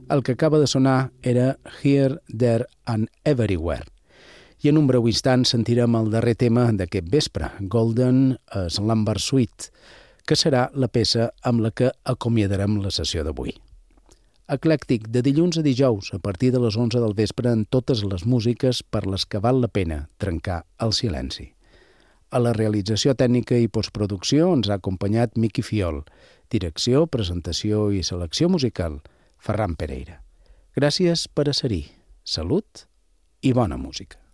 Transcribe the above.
El que acaba de sonar era Here, There and Everywhere. I en un breu instant sentirem el darrer tema d'aquest vespre, Golden Slumber Suite, que serà la peça amb la que acomiadarem la sessió d'avui. Eclèctic, de dilluns a dijous, a partir de les 11 del vespre, en totes les músiques per les que val la pena trencar el silenci. A la realització tècnica i postproducció ens ha acompanyat Miqui Fiol. Direcció, presentació i selecció musical, Ferran Pereira. Gràcies per a ser-hi. Salut i bona música.